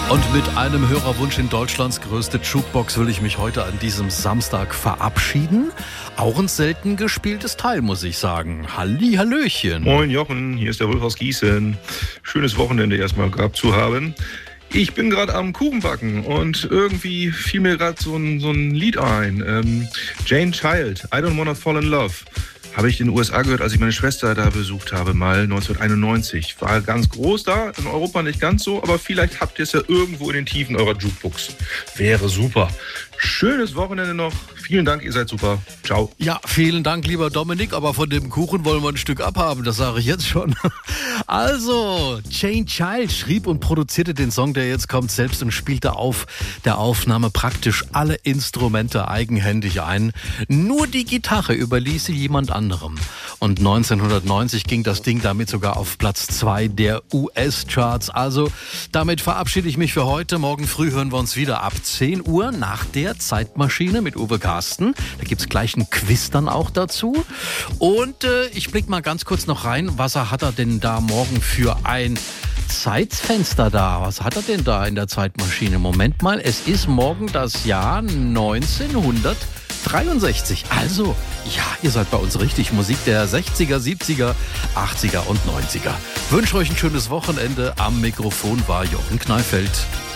Und mit einem Hörerwunsch in Deutschlands größte Jukebox will ich mich heute an diesem Samstag verabschieden. Auch ein selten gespieltes Teil, muss ich sagen. Hallihallöchen. Moin Jochen, hier ist der Wolf aus Gießen. Schönes Wochenende erstmal gehabt zu haben. Ich bin gerade am Kuchenbacken und irgendwie fiel mir gerade so ein Lied ein. Jane Child, I Don't Wanna Fall in Love. Habe ich in den USA gehört, als ich meine Schwester da besucht habe, mal 1991. War ganz groß da, in Europa nicht ganz so, aber vielleicht habt ihr es ja irgendwo in den Tiefen eurer Jukebox. Wäre super. Schönes Wochenende noch. Vielen Dank, ihr seid super. Ciao. Ja, vielen Dank, lieber Dominik, aber von dem Kuchen wollen wir ein Stück abhaben, das sage ich jetzt schon. Also, Jane Child schrieb und produzierte den Song, der jetzt kommt, selbst und spielte auf der Aufnahme praktisch alle Instrumente eigenhändig ein. Nur die Gitarre überließ sie jemand anderem. Und 1990 ging das Ding damit sogar auf Platz 2 der US-Charts. Also, damit verabschiede ich mich für heute. Morgen früh hören wir uns wieder ab 10 Uhr nach der Zeitmaschine mit Uwe Carsten. Da gibt's gleich einen Quiz dann auch dazu. Und ich blicke mal ganz kurz noch rein. Was hat er denn da morgen für ein Zeitfenster da? Was hat er denn da in der Zeitmaschine? Moment mal, es ist morgen das Jahr 1963. Also, ja, ihr seid bei uns richtig. Musik der 60er, 70er, 80er und 90er. Wünsche euch ein schönes Wochenende. Am Mikrofon war Jochen Kneifeld.